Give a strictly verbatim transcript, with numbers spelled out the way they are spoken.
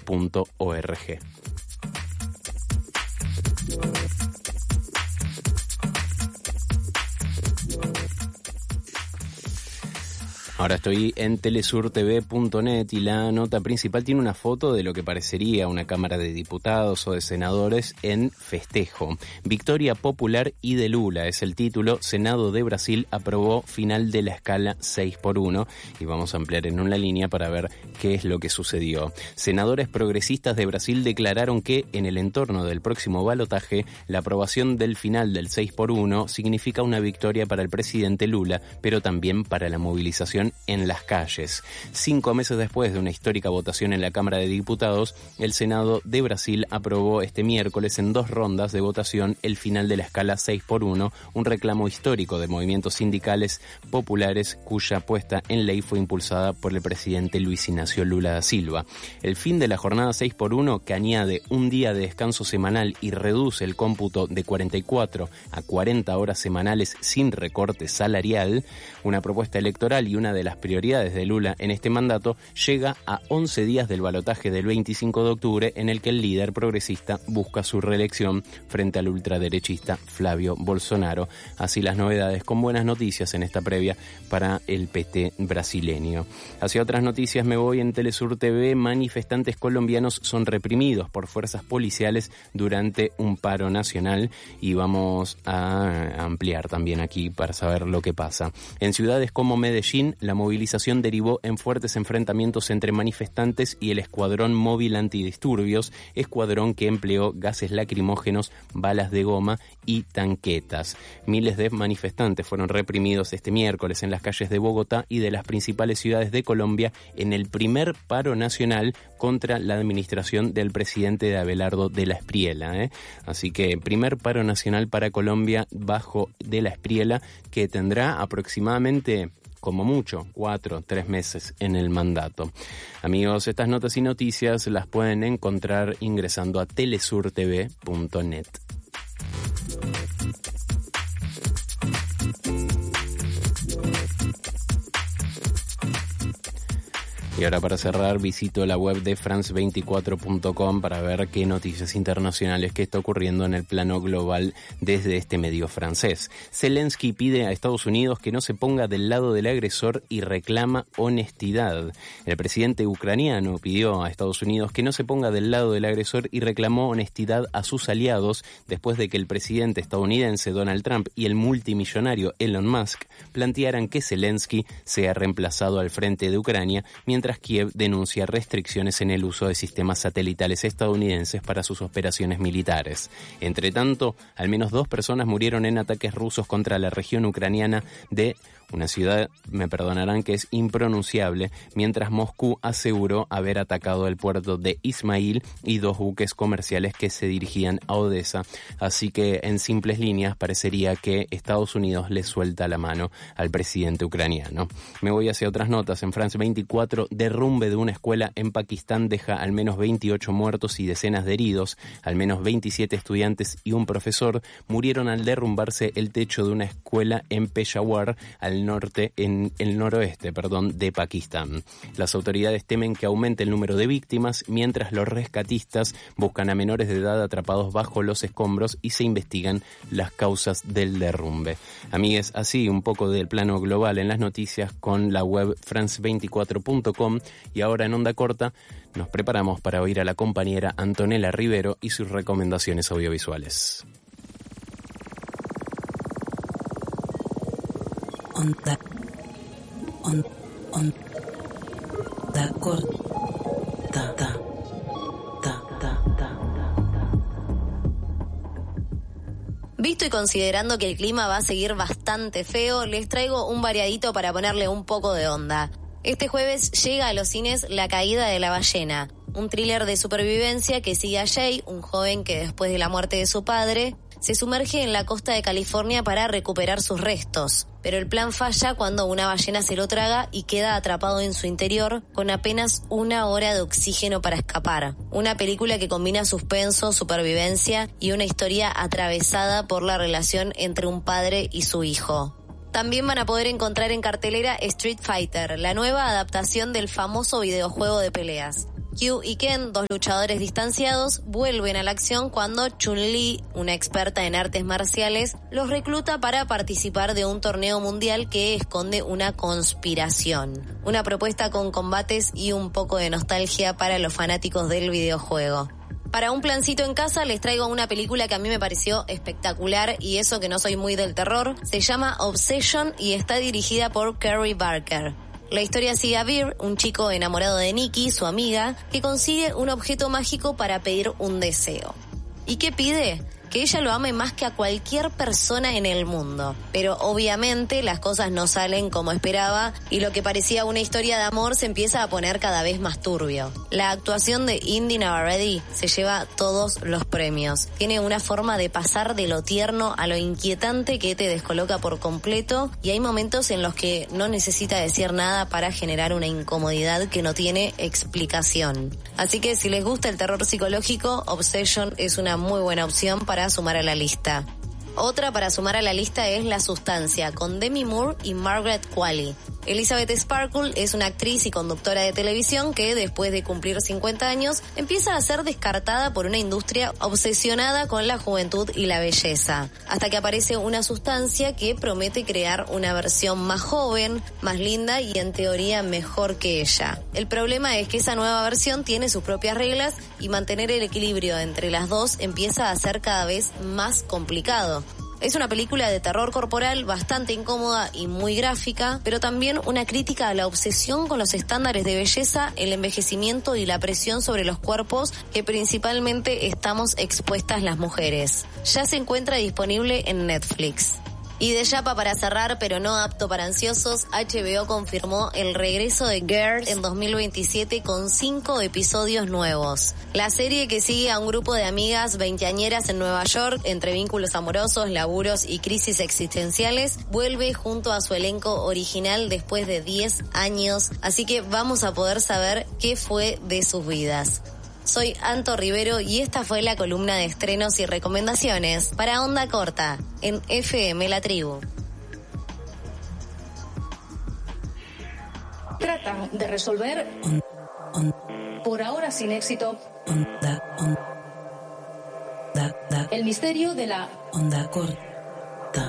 punto org. Ahora estoy en telesur t v punto net y la nota principal tiene una foto de lo que parecería una Cámara de Diputados o de Senadores en festejo. Victoria popular y de Lula es el título. Senado de Brasil aprobó final de la escala seis por uno y vamos a ampliar en una línea para ver qué es lo que sucedió. Senadores progresistas de Brasil declararon que en el entorno del próximo balotaje la aprobación del final del seis por uno significa una victoria para el presidente Lula, pero también para la movilización en las calles. Cinco meses después de una histórica votación en la Cámara de Diputados, el Senado de Brasil aprobó este miércoles en dos rondas de votación el final de la escala seis por uno, un reclamo histórico de movimientos sindicales populares cuya puesta en ley fue impulsada por el presidente Luis Ignacio Lula da Silva. El fin de la jornada seis por uno, que añade un día de descanso semanal y reduce el cómputo de cuarenta y cuatro a cuarenta horas semanales sin recorte salarial, una propuesta electoral y una de las prioridades de Lula en este mandato, llega a once días del balotaje del veinticinco de octubre, en el que el líder progresista busca su reelección frente al ultraderechista Flavio Bolsonaro. Así las novedades, con buenas noticias en esta previa para el P T brasileño. Hacia otras noticias me voy en Telesur T V. Manifestantes colombianos son reprimidos por fuerzas policiales durante un paro nacional y vamos a ampliar también aquí para saber lo que pasa. En ciudades como Medellín, la movilización derivó en fuertes enfrentamientos entre manifestantes y el Escuadrón Móvil Antidisturbios, escuadrón que empleó gases lacrimógenos, balas de goma y tanquetas. Miles de manifestantes fueron reprimidos este miércoles en las calles de Bogotá y de las principales ciudades de Colombia en el primer paro nacional contra la administración del presidente de Abelardo de la Espriella, ¿eh? Así que primer paro nacional para Colombia bajo de la Espriella, que tendrá aproximadamente, como mucho, cuatro, tres meses en el mandato. Amigos, estas notas y noticias las pueden encontrar ingresando a telesur t v punto net. Y ahora, para cerrar, visito la web de france veinticuatro punto com para ver qué noticias internacionales que está ocurriendo en el plano global desde este medio francés. Zelensky pide a Estados Unidos que no se ponga del lado del agresor y reclama honestidad. El presidente ucraniano pidió a Estados Unidos que no se ponga del lado del agresor y reclamó honestidad a sus aliados después de que el presidente estadounidense Donald Trump y el multimillonario Elon Musk plantearan que Zelensky sea reemplazado al frente de Ucrania, mientras Kiev denuncia restricciones en el uso de sistemas satelitales estadounidenses para sus operaciones militares. Entre tanto, al menos dos personas murieron en ataques rusos contra la región ucraniana de una ciudad, me perdonarán que es impronunciable, mientras Moscú aseguró haber atacado el puerto de Ismail y dos buques comerciales que se dirigían a Odessa. Así que, en simples líneas, parecería que Estados Unidos le suelta la mano al presidente ucraniano. Me voy hacia otras notas. En France veinticuatro, derrumbe de una escuela en Pakistán deja al menos veintiocho muertos y decenas de heridos. Al menos veintisiete estudiantes y un profesor murieron al derrumbarse el techo de una escuela en Peshawar, al norte, en el noroeste, perdón, de Pakistán. Las autoridades temen que aumente el número de víctimas, mientras los rescatistas buscan a menores de edad atrapados bajo los escombros y se investigan las causas del derrumbe. Amigues, así un poco del plano global en las noticias con la web france veinticuatro punto com, y ahora en onda corta nos preparamos para oír a la compañera Antonella Rivero y sus recomendaciones audiovisuales. Onda, on, onda corta, ta, ta, ta, ta. Visto y considerando que el clima va a seguir bastante feo, les traigo un variadito para ponerle un poco de onda. Este jueves llega a los cines La caída de la ballena, un thriller de supervivencia que sigue a Jay, un joven que después de la muerte de su padre se sumerge en la costa de California para recuperar sus restos. Pero el plan falla cuando una ballena se lo traga y queda atrapado en su interior con apenas una hora de oxígeno para escapar. Una película que combina suspenso, supervivencia y una historia atravesada por la relación entre un padre y su hijo. También van a poder encontrar en cartelera Street Fighter, la nueva adaptación del famoso videojuego de peleas. Q y Ken, dos luchadores distanciados, vuelven a la acción cuando Chun-Li, una experta en artes marciales, los recluta para participar de un torneo mundial que esconde una conspiración. Una propuesta con combates y un poco de nostalgia para los fanáticos del videojuego. Para un plancito en casa les traigo una película que a mí me pareció espectacular y eso que no soy muy del terror. Se llama Obsession y está dirigida por Carey Barker. La historia sigue a Veer, un chico enamorado de Nikki, su amiga, que consigue un objeto mágico para pedir un deseo. ¿Y qué pide? Que ella lo ame más que a cualquier persona en el mundo. Pero obviamente las cosas no salen como esperaba y lo que parecía una historia de amor se empieza a poner cada vez más turbio. La actuación de Indy Navarrete se lleva todos los premios. Tiene una forma de pasar de lo tierno a lo inquietante que te descoloca por completo y hay momentos en los que no necesita decir nada para generar una incomodidad que no tiene explicación. Así que si les gusta el terror psicológico, Obsession es una muy buena opción para sumar a la lista. Otra para sumar a la lista es La Sustancia, con Demi Moore y Margaret Qualley. Elizabeth Sparkle es una actriz y conductora de televisión que, después de cumplir cincuenta años, empieza a ser descartada por una industria obsesionada con la juventud y la belleza, hasta que aparece una sustancia que promete crear una versión más joven, más linda y en teoría mejor que ella. El problema es que esa nueva versión tiene sus propias reglas y mantener el equilibrio entre las dos empieza a ser cada vez más complicado. Es una película de terror corporal bastante incómoda y muy gráfica, pero también una crítica a la obsesión con los estándares de belleza, el envejecimiento y la presión sobre los cuerpos que principalmente estamos expuestas las mujeres. Ya se encuentra disponible en Netflix. Y de Yapa para cerrar, pero no apto para ansiosos, H B O confirmó el regreso de Girls en dos mil veintisiete con cinco episodios nuevos. La serie que sigue a un grupo de amigas veinteañeras en Nueva York, entre vínculos amorosos, laburos y crisis existenciales, vuelve junto a su elenco original después de diez años, así que vamos a poder saber qué fue de sus vidas. Soy Anto Rivero y esta fue la columna de estrenos y recomendaciones para Onda Corta en F M La Tribu. Tratan de resolver, On, on, por ahora sin éxito, onda, on, da, da, el misterio de la onda corta.